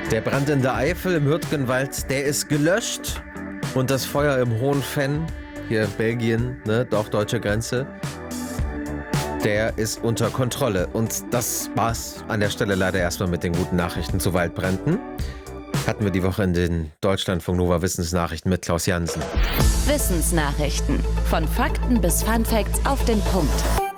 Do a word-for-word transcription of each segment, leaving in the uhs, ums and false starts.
Der Brand in der Eifel im Hürtgenwald, der ist gelöscht. Und das Feuer im Hohenfenn, hier Belgien, ne, doch deutsche Grenze, der ist unter Kontrolle. Und das war's an der Stelle leider erstmal mit den guten Nachrichten zu Waldbränden. Hatten wir die Woche in den Deutschlandfunk Nova Wissensnachrichten mit Klaus Jansen. Wissensnachrichten. Von Fakten bis Funfacts auf den Punkt.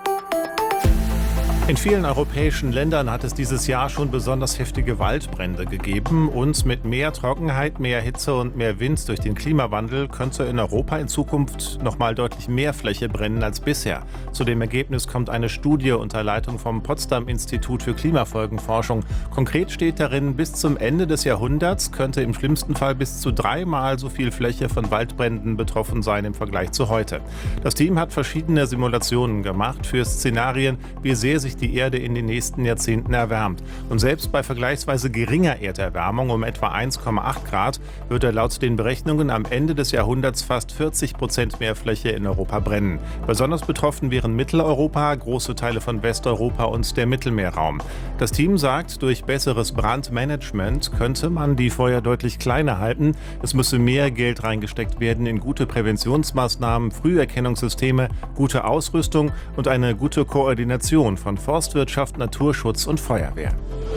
In vielen europäischen Ländern hat es dieses Jahr schon besonders heftige Waldbrände gegeben. Und mit mehr Trockenheit, mehr Hitze und mehr Wind durch den Klimawandel könnte in Europa in Zukunft noch mal deutlich mehr Fläche brennen als bisher. Zu dem Ergebnis kommt eine Studie unter Leitung vom Potsdam-Institut für Klimafolgenforschung. Konkret steht darin, bis zum Ende des Jahrhunderts könnte im schlimmsten Fall bis zu dreimal so viel Fläche von Waldbränden betroffen sein im Vergleich zu heute. Das Team hat verschiedene Simulationen gemacht für Szenarien, wie sehr sich die Erde in den nächsten Jahrzehnten erwärmt. Und selbst bei vergleichsweise geringer Erderwärmung um etwa eins Komma acht Grad würde laut den Berechnungen am Ende des Jahrhunderts fast vierzig Prozent mehr Fläche in Europa brennen. Besonders betroffen wären Mitteleuropa, große Teile von Westeuropa und der Mittelmeerraum. Das Team sagt, durch besseres Brandmanagement könnte man die Feuer deutlich kleiner halten. Es müsse mehr Geld reingesteckt werden in gute Präventionsmaßnahmen, Früherkennungssysteme, gute Ausrüstung und eine gute Koordination von Forstwirtschaft, Naturschutz und Feuerwehr.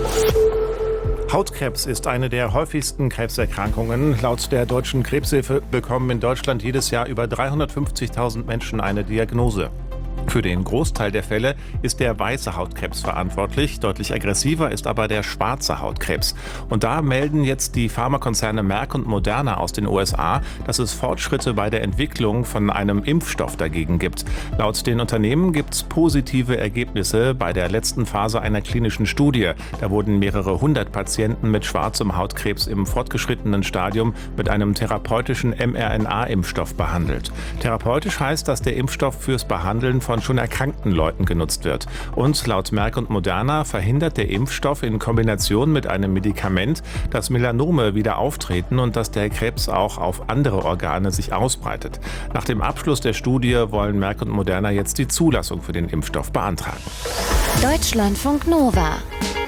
Hautkrebs ist eine der häufigsten Krebserkrankungen. Laut der Deutschen Krebshilfe bekommen in Deutschland jedes Jahr über dreihundertfünfzigtausend Menschen eine Diagnose. Für den Großteil der Fälle ist der weiße Hautkrebs verantwortlich. Deutlich aggressiver ist aber der schwarze Hautkrebs. Und da melden jetzt die Pharmakonzerne Merck und Moderna aus den U S A, dass es Fortschritte bei der Entwicklung von einem Impfstoff dagegen gibt. Laut den Unternehmen gibt es positive Ergebnisse bei der letzten Phase einer klinischen Studie. Da wurden mehrere hundert Patienten mit schwarzem Hautkrebs im fortgeschrittenen Stadium mit einem therapeutischen mRNA-Impfstoff behandelt. Therapeutisch heißt, dass der Impfstoff fürs Behandeln von schon erkrankten Leuten genutzt wird. Und laut Merck und Moderna verhindert der Impfstoff in Kombination mit einem Medikament, dass Melanome wieder auftreten und dass der Krebs auch auf andere Organe sich ausbreitet. Nach dem Abschluss der Studie wollen Merck und Moderna jetzt die Zulassung für den Impfstoff beantragen. Deutschlandfunk Nova.